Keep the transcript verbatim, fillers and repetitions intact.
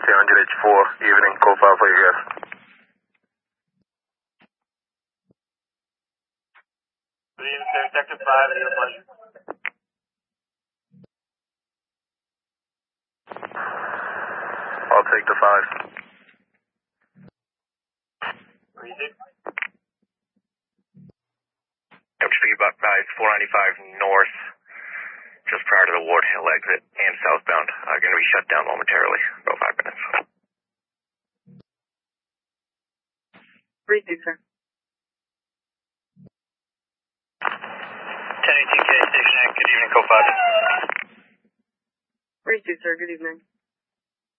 two hundred H four, evening, call five for your guest. Good evening, Sector five, your pleasure. I'll take the five. Read it. I'm speaking about guys, four ninety-five north, just prior to the Ward Hill exit and southbound. Uh, going to be shut down momentarily, about five minutes. Read it, sir. ten eighteen K Station eight, good evening, code five. Read it, sir. Good evening.